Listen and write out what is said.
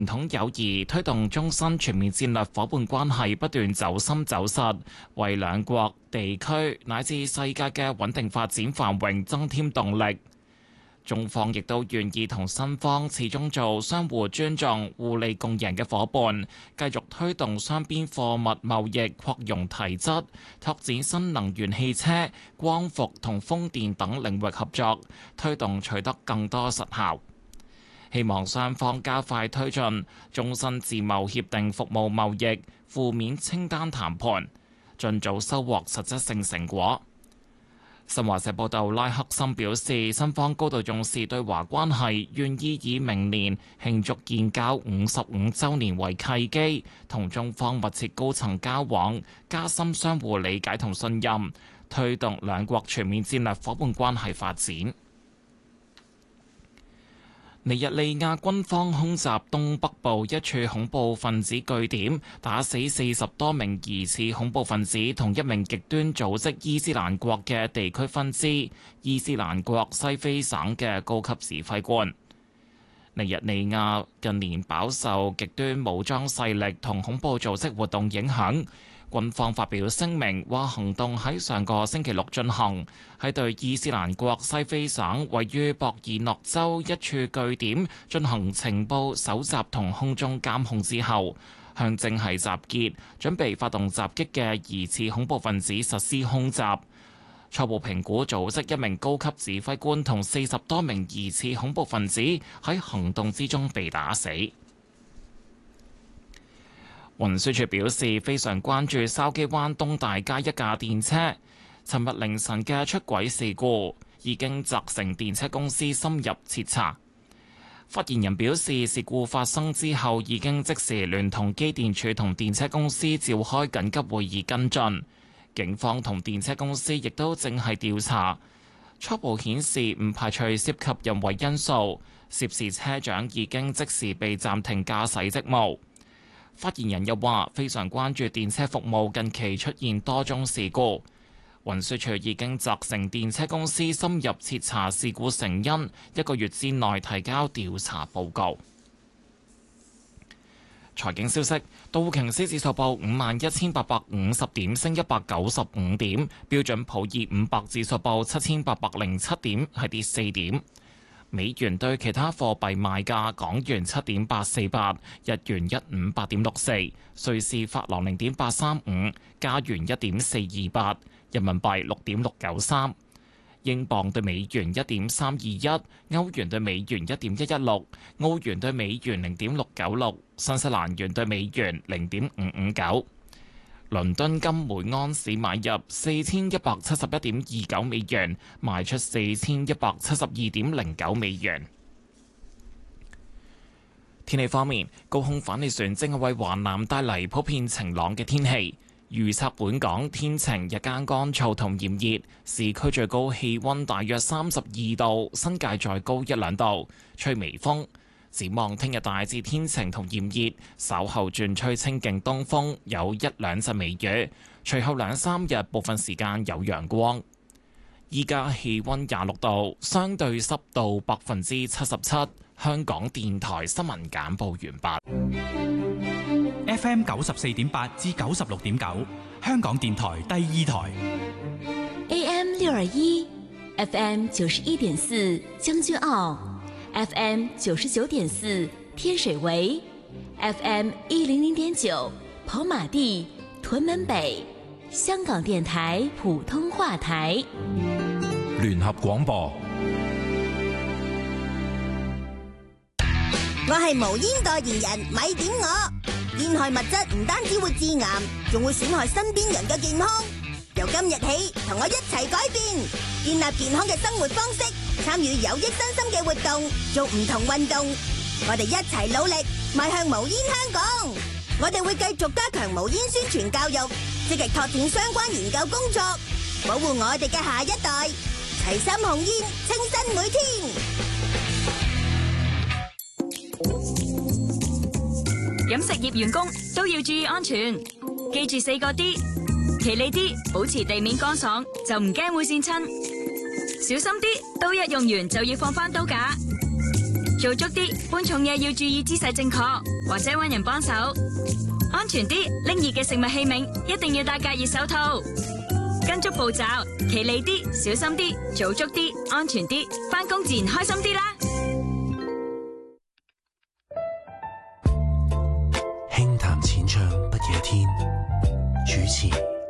傳統友誼推動中新全面戰略夥伴關係不斷走深走實，為兩國地區乃至世界嘅穩定發展繁榮增添動力。中方亦都願意同新方始終做相互尊重、互利共贏嘅夥伴，繼續推動雙邊貨物貿易擴容提質，拓展新能源汽車、光伏同風電等領域合作，推動取得更多實效。希望雙方加快推進中新自貿協定服務貿易負面清單談判，盡早收穫實質性成果。新華社報道，拉克森表示，新方高度重視對華關係，願意以明年慶祝建交55週年為契機，同中方密切高層交往，加深相互理解同信任，推動兩國全面戰略夥伴關係發展。尼日利亞軍方空襲東北部一處恐怖分子據點，打死40多名疑似恐怖分子同一名極端組織伊斯蘭國嘅地區分支伊斯蘭國西非省嘅高級指揮官。尼日利亞近年飽受極端武裝勢力同恐怖組織活動影響。軍方發表聲明話，行動喺上個星期六進行，喺對伊斯蘭國西非省位於博爾諾州一處據點進行情報搜集同空中監控之後，向正係集結準備發動襲擊嘅疑似恐怖分子實施空襲。初步評估組織一名高級指揮官同40多名疑似恐怖分子喺行動之中被打死。運輸署表示非常關注筲箕灣東大街一架電車尋日凌晨嘅出軌事故，已經責成電車公司深入徹查。發言人表示，事故發生之後已經即時聯同機電署同電車公司召開緊急會議跟進，警方同電車公司亦都正係調查，初步顯示唔排除涉及人為因素，涉事車長已經即時被暫停駕駛職務。發言人又話，非常關注電車服務近期出現多宗事故，運輸署已經責成電車公司深入徹查事故成因，1個月之內提交調查報告。財經消息，道瓊斯指數報51,850點，升195點；標準普爾500指數報7,807點，係跌4點。美元對其他貨幣賣價：港元7.848，日元158.64，瑞士法郎0.835，加元1.428，人民幣6.693，英鎊對美元1.321，歐元對美元1.116，澳元對美元0.696，新西蘭元對美元0.559。倫敦金每盎司買入4171.29美元，賣出4172.09美元。天氣方面，高空反氣旋正係為華南帶嚟普遍晴朗嘅天氣。預測本港天晴，日間乾燥同炎熱，市區最高氣溫大約32度，新界再高1-2度，吹微風。展望聽日大致天晴同炎熱，稍後轉吹清勁東風，有1-2陣微雨。隨後2-3日部分時間有陽光。依家氣溫26度，相對濕度77%。香港電台新聞簡報完畢。 FM 94.8至96.9，香港電台第2台。 AM 621 ，FM 91.4，將軍澳。FM 99.4天水圍 ，FM 100.9跑馬地屯門北，香港電台普通話台。 聯合廣播。 我係無煙代言人，咪點我。煙害物質唔單止會致癌，仲會損害身邊人嘅健康。由今日起，同我一齊改變，建立健康嘅生活方式。參與有益身心嘅活動，做唔同運動，我哋一齊努力，邁向無煙香港。我哋會繼續加強無煙宣傳教育，積極拓展相關研究工作，保護我哋嘅下一代。齊心控煙，清新每天。 飲食業員工都要注意安全，記住4個D，企理啲，保持地面乾爽，就唔驚會跣親。小心啲，刀一用完就要放返刀架。 做足啲，搬重嘢要注意姿勢正確，或者搵人幫手。安全啲，拎熱嘅食物器皿一定要戴隔熱手套。跟足步驟，企理啲，小心啲，做足啲，安全啲，返工自然開心啲啦。 輕談淺唱不夜天，主持